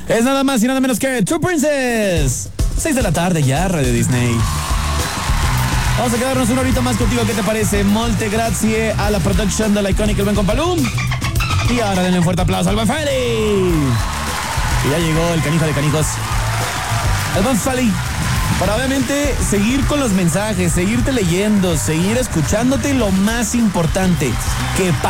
Es nada más y nada menos que True Princess. 6 de la tarde ya, Radio Disney. Vamos a quedarnos una horita más contigo, ¿qué te parece? Molte grazie a la production de la icónica El Buen Compalum. Y ahora denle un fuerte aplauso al Buen Feli. Y ya llegó el canijo de canijos, el Buen Feli, para obviamente seguir con los mensajes, seguirte leyendo, seguir escuchándote y lo más importante, que